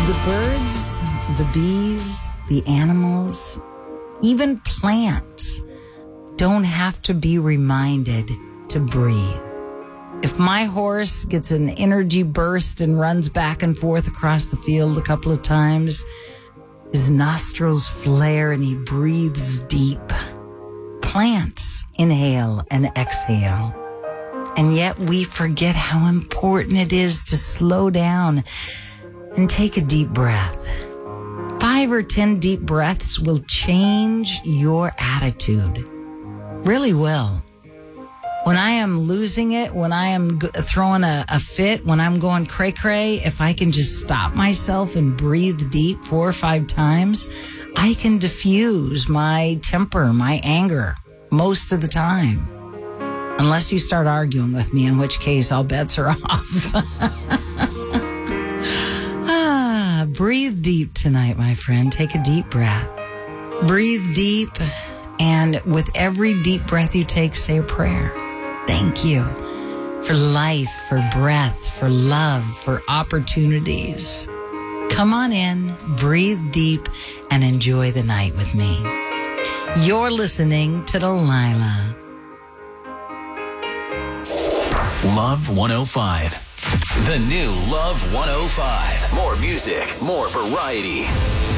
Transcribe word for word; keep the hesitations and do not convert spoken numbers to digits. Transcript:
The birds, the bees, the animals, even plants don't have to be reminded to breathe. If my horse gets an energy burst and runs back and forth across the field a couple of times, his nostrils flare and he breathes deep. Plants inhale and exhale. And yet we forget how important it is to slow down and take a deep breath. Five or ten deep breaths will change your attitude. Really will. When I am losing it, when I am g- throwing a, a fit, when I'm going cray-cray, if I can just stop myself and breathe deep four or five times, I can diffuse my temper, my anger most of the time. Unless you start arguing with me, in which case all bets are off. ah, breathe deep tonight, my friend. Take a deep breath. Breathe deep, and with every deep breath you take, say a prayer. Thank you for life, for breath, for love, for opportunities. Come on in, breathe deep, and enjoy the night with me. You're listening to Delilah. Love one oh five. The new Love one oh five. More music, more variety.